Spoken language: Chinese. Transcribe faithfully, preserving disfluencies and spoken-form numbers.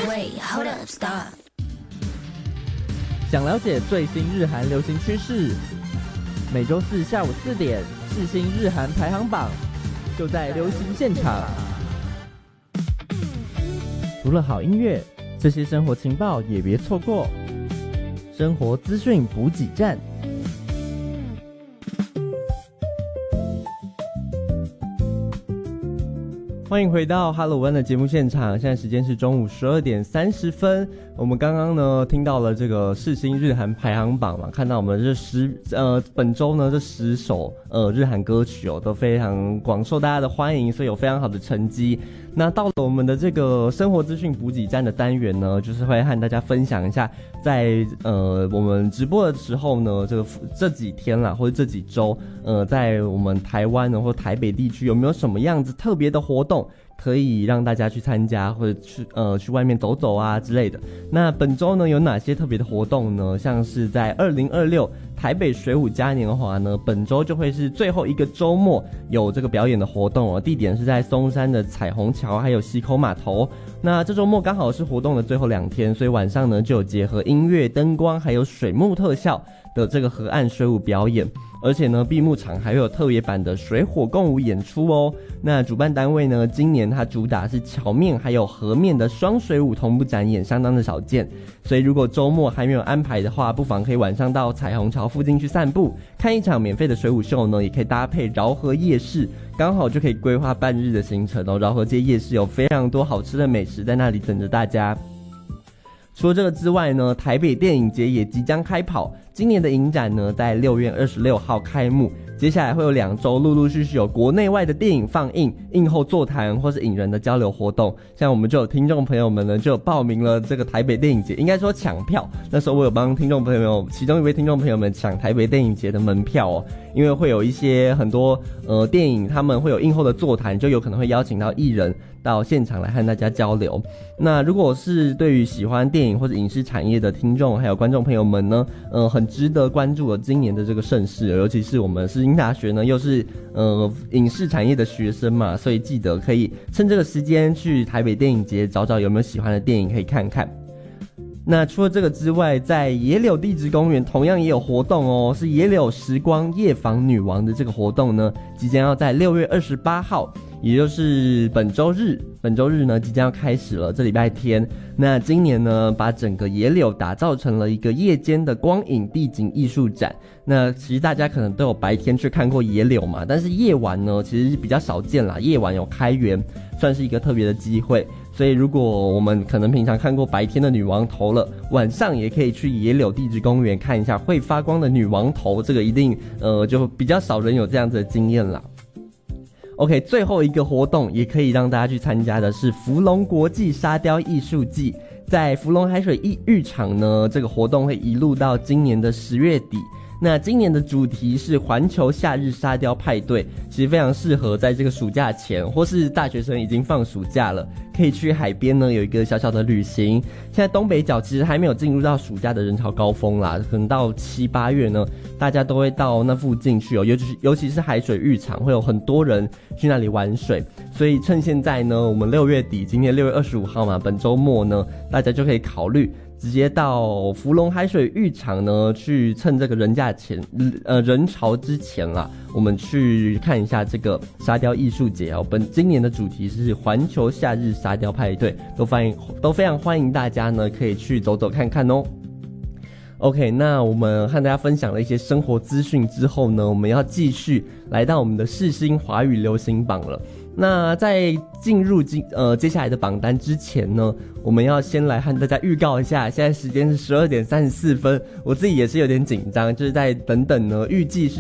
Wait, hold up, stop. 想了解最新日韩流行趋势，每周四下午四点，世新日韩排行榜就在流行现场。除了好音乐，这些生活情报也别错过。生活资讯补给站。欢迎回到哈喽湾的节目现场，现在时间是中午十二点三十分。我们刚刚呢听到了这个世新日韩排行榜嘛，看到我们这十呃本周呢这十首呃日韩歌曲哦都非常广受大家的欢迎，所以有非常好的成绩。那到了我们的这个生活资讯补给站的单元呢，就是会和大家分享一下在呃我们直播的时候呢，这个这几天啦或者这几周呃在我们台湾呢或台北地区有没有什么样子特别的活动可以让大家去参加，或者去呃去外面走走啊之类的。那本周呢有哪些特别的活动呢？像是在二零二六台北水舞嘉年华呢，本周就会是最后一个周末有这个表演的活动哦，地点是在松山的彩虹桥还有溪口码头。那这周末刚好是活动的最后两天，所以晚上呢就有结合音乐、灯光还有水幕特效的这个河岸水舞表演。而且呢闭幕场还会有特别版的水火共舞演出哦。那主办单位呢今年它主打是桥面还有河面的双水舞同步展演，相当的少见，所以如果周末还没有安排的话，不妨可以晚上到彩虹桥附近去散步，看一场免费的水舞秀呢，也可以搭配饶河夜市，刚好就可以规划半日的行程哦。饶河街夜市有非常多好吃的美食在那里等着大家。除了这个之外呢，台北电影节也即将开跑，今年的影展呢在六月二十六号开幕，接下来会有两周陆陆续续有国内外的电影放映、映后座谈或是影人的交流活动。像我们就有听众朋友们呢就有报名了这个台北电影节，应该说抢票，那时候我有帮听众朋友其中一位听众朋友们抢台北电影节的门票哦，因为会有一些很多呃电影他们会有映后的座谈，就有可能会邀请到艺人到现场来和大家交流。那如果是对于喜欢电影或者影视产业的听众还有观众朋友们呢，呃，很值得关注了今年的这个盛事，尤其是我们世新大学呢又是呃影视产业的学生嘛，所以记得可以趁这个时间去台北电影节找找有没有喜欢的电影可以看看。那除了这个之外，在野柳地质公园同样也有活动哦，是野柳时光夜访女王的这个活动呢，即将要在六月二十八号，也就是本周日，本周日呢即将要开始了，这礼拜天。那今年呢把整个野柳打造成了一个夜间的光影地景艺术展。那其实大家可能都有白天去看过野柳嘛，但是夜晚呢其实比较少见啦，夜晚有开园，算是一个特别的机会。所以如果我们可能平常看过白天的女王头了，晚上也可以去野柳地质公园看一下会发光的女王头，这个一定呃就比较少人有这样子的经验啦。OK， 最后一个活动也可以让大家去参加的是福隆国际沙雕艺术季，在福隆海水浴场呢，这个活动会一路到今年的十月底。那今年的主题是环球夏日沙雕派对，其实非常适合在这个暑假前，或是大学生已经放暑假了，可以去海边呢有一个小小的旅行。现在东北角其实还没有进入到暑假的人潮高峰啦，可能到七八月呢，大家都会到那附近去哦，尤其是尤其是海水浴场会有很多人去那里玩水，所以趁现在呢，我们六月底，今天六月二十五号嘛，本周末呢，大家就可以考虑直接到福隆海水浴场呢，去趁这个人价前呃人潮之前啦，我们去看一下这个沙雕艺术节哦。本今年的主题是环球夏日沙雕派对，都欢迎都非常欢迎大家呢可以去走走看看哦。OK， 那我们和大家分享了一些生活资讯之后呢，我们要继续来到我们的世新华语流行榜了。那在进入今呃接下来的榜单之前呢，我们要先来和大家预告一下，现在时间是十二点三十四分，我自己也是有点紧张，就是在等等呢，预计是